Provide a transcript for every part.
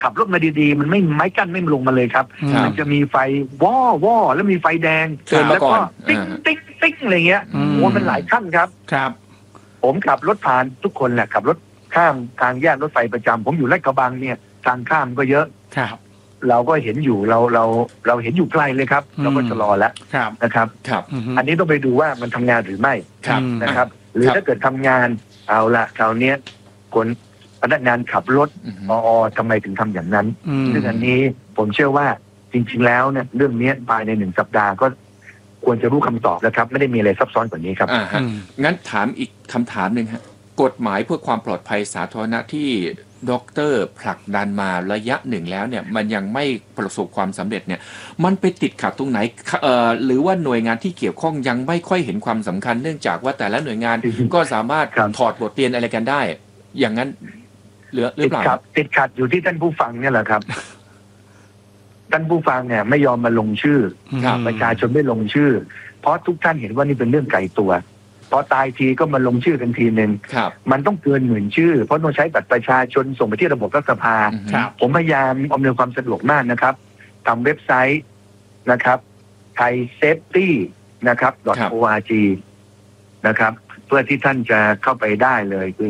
ขับรถมาดีๆมันไม่ไม้กั้นไม่ลงมาเลยครับมันจะมีไฟว่อแล้วมีไฟแดงแล้วก็ติ๊งติ๊งติ๊งอะไรเงี้ยโอ้มันหลายขั้นครับครับผมขับรถผ่านทุกคนแหละขับรถข้ามทางแยกรถไฟประจำผมอยู่ลาดกระบังเนี่ยทางข้ามก็เยอะครับเราก็เห็นอยู่เราเห็นอยู่ไกลเลยครับเราก็ชะลอแล้วนะครับอันนี้ต้องไปดูว่ามันทำงานหรือไม่นะครับหรือถ้าเกิดทำงานเอาละคราวนี้คนพนักงานขับรถทำไมถึงทำอย่างนั้นซึ่งอันนี้ผมเชื่อว่าจริงๆแล้วเนี่ยเรื่องนี้ภายใน1 สัปดาห์ก็ควรจะรู้คำตอบแล้วครับไม่ได้มีอะไรซับซ้อนกว่านี้ครับงั้นถามอีกคำถามหนึ่งฮะกฎหมายเพื่อความปลอดภัยสาธารณะที่ดร.ผลักดันมาระยะหนึ่งแล้วเนี่ยมันยังไม่ประสบความสำเร็จเนี่ยมันไปติดขัดตรงไหนหรือว่าหน่วยงานที่เกี่ยวข้องยังไม่ค่อยเห็นความสำคัญเนื่องจากว่าแต่ละหน่วยงานก็สามารถถอดบทเรียนอะไรกันได้อย่างนั้นหรือเปล่าติดขัดอยู่ที่ท่านผู้ฟังเนี่ยแหละครับท่านผู้ฟังเนี่ยไม่ยอมมาลงชื่อประชาชนไม่ลงชื่อเพราะทุกท่านเห็นว่านี่เป็นเรื่องไกลตัวพอตายทีก็มาลงชื่อกันทีนึงมันต้องเกิน10,000 ชื่อเพราะต้องใช้บัตรประชาชนส่งไปที่ระบบรัฐสภาผมพยายามอำนวยความสะดวกมากนะครับทำเว็บไซต์นะครับ thaisafety นะครับ .org นะครับเพื่อที่ท่านจะเข้าไปได้เลยคือ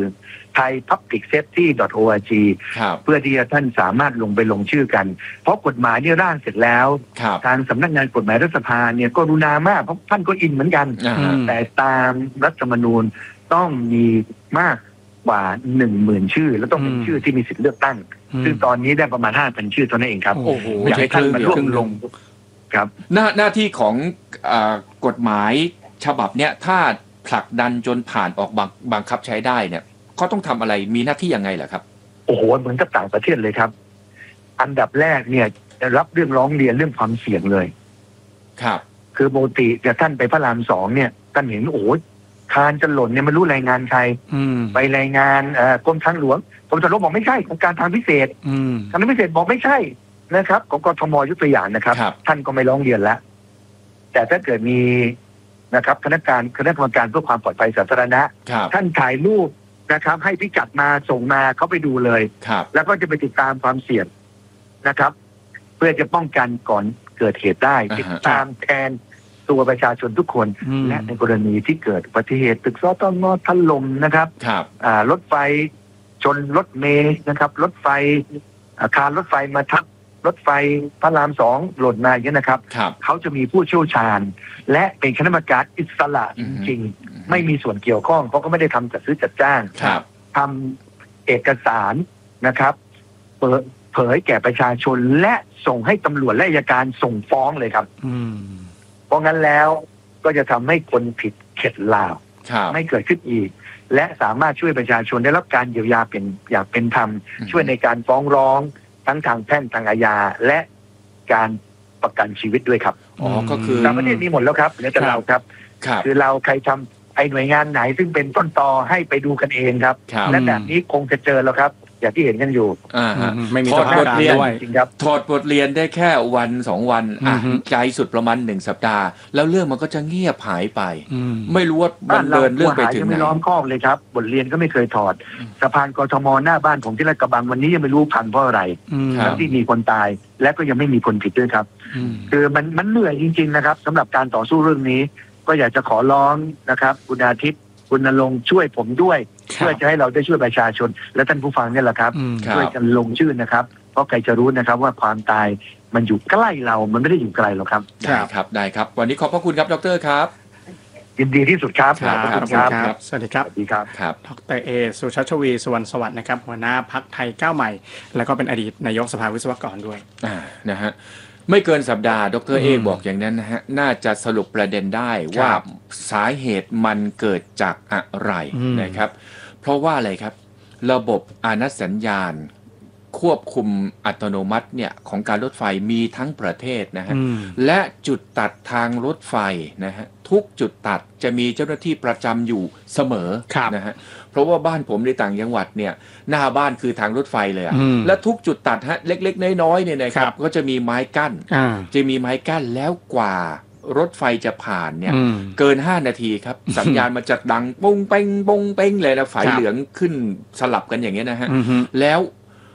thaipublicsafety.org เพื่อที่ท่านสามารถลงไปลงชื่อกันเพราะกฎหมายนี่ร่างเสร็จแล้วทางสำนักงานกฎหมายรัฐสภาเนี่ยก็รุณามากเพราะท่านก็อินเหมือนกันแต่ตามรัฐธรรมนูญต้องมีมากกว่า 10,000 ชื่อแล้วต้องเป็นชื่อที่มีสิทธิ์เลือกตั้งซึ่งตอนนี้ได้ประมาณ 5,000 ชื่อเท่านั้นเองครับอยากให้ท่านมาร่วมลงครับหน้าที่ของกฎหมายฉบับเนี้ยถ้าผลักดันจนผ่านออกบังคับใช้ได้เนี่ยเขาต้องทำอะไรมีหน้าที่ยังไงเหรอครับโอ้โหเหมือนกับต่างประเทศเลยครับอันดับแรกเนี่ยจะรับเรื่องร้องเรียนเรื่องความเสี่ยงเลยครับคือปกติจะท่านไปพระราม2เนี่ยท่านเห็นโอ้โหคานจะหล่นเนี่ยไม่รู้รายงานใครไปรายงานกรมทางหลวงกรมทางหลวงบอกไม่ใช่ของการทางพิเศษทางพิเศษบอกไม่ใช่นะครับของกทมยกตัวอย่างนะครับท่านก็ไม่ร้องเรียนแล้วแต่ถ้าเกิดมีนะครับคณะกรรมการเพื่อความปลอดภัยสาธารณะท่านถ่ายรูปนะครับให้พิกัดมาส่งมาเขาไปดูเลยแล้วก็จะไปติดตามความเสี่ยงนะครับเพื่อจะป้องกันก่อนเกิดเหตุได้ติดตามแทนตัวประชาชนทุกคนและในกรณีที่เกิดอุบัติเหตุตึกสตง.ถล่มนะครับรถไฟชนรถเมล์นะครับรถไฟอาคารรถไฟมาทับรถไฟพระราม2หล่นมาอย่างนี้นะครับเขาจะมีผู้เชี่ยวชาญและเป็นคณะกรรมการอิสระจริงๆไม่มีส่วนเกี่ยวข้องเพราะก็ไม่ได้ทำจัดซื้อจัดจ้างทำเอกสารนะครับเปิดเผยแก่ประชาชนและส่งให้ตำรวจและอัยการส่งฟ้องเลยครับเพราะงั้นแล้วก็จะทำให้คนผิดเข็ดหลาบไม่เกิดขึ้นอีกและสามารถช่วยประชาชนได้รับการเยียวยาเป็นอย่างเป็นธรรมช่วยในการฟ้องร้องทั้งทางแพ่งทางอาญาและการประกันชีวิตด้วยครับก็คือต่างประเทศมีหมดแล้วครับเหลือแต่เราครับคือเราใครทำไอ้หน่วยงานไหนซึ่งเป็นต้นตอให้ไปดูกันเองครับและแบบนี้คงจะเจอแล้วครับอย่างที่เห็นกันอยู่ไม่มีถอดบทเรียนถอดบทเรียนได้แค่วัน2 วันใจสุดประมาณ1 สัปดาห์แล้วเรื่องมันก็จะเงียบหายไปไม่รู้ว่ามันเดินเรื่องไปถึงไหนไม่ล้อมคอกเลยครับบทเรียนก็ไม่เคยถอดสะพานกทมหน้าบ้านผมที่ลาดกระบังวันนี้ยังไม่รู้พังเพราะอะไรทั้งที่มีคนตายและก็ยังไม่มีคนผิดด้วยครับคือมันเหนื่อยจริงๆนะครับสำหรับการต่อสู้เรื่องนี้ก็อยากจะขอร้องนะครับคุณอาทิตย์คุณณรงค์ช่วยผมด้วยเพื่อจะให้เราได้ช่วยประชาชนและท่านผู้ฟังเนี่ยแหละครับช่วยกันลงชื่อนะครับเพราะใครจะรู้นะครับว่าความตายมันอยู่ใกล้เรามันไม่ได้อยู่ไกลหรอกครับได้ครับวันนี้ขอบพระคุณครับดร.ครับยินดีที่สุดครับครับสวัสดีครับสวัสดีครับดร.เอสุชัชวีสุวรรณสวัสดิ์นะครับหัวหน้าพรรคไทยก้าวใหม่แล้วก็เป็นอดีตนายกสภาวิศวกรด้วยนะฮะไม่เกินสัปดาห์ดร.เอกบอกอย่างนั้นนะฮะน่าจะสรุปประเด็นได้ว่าสาเหตุมันเกิดจากอะไรนะครับเพราะว่าอะไรครับระบบอานัตสัญญาณควบคุมอัตโนมัติเนี่ยของการรถไฟมีทั้งประเทศนะฮะและจุดตัดทางรถไฟนะฮะทุกจุดตัดจะมีเจ้าหน้าที่ประจำอยู่เสมอนะฮะเพราะว่าบ้านผมในต่างจังหวัดเนี่ยหน้าบ้านคือทางรถไฟเลยอ่ะและทุกจุดตัดฮะเล็กๆน้อยๆเนี่ยนะครับก็จะมีไม้กั้นแล้วกว่ารถไฟจะผ่านเนี่ยเกิน5 นาทีครับสัญญาณมันจะดังปงเป้งปงเป้งเลยนะไฟเหลืองขึ้นสลับกันอย่างเงี้ยนะฮะแล้ว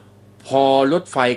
พอรถไฟ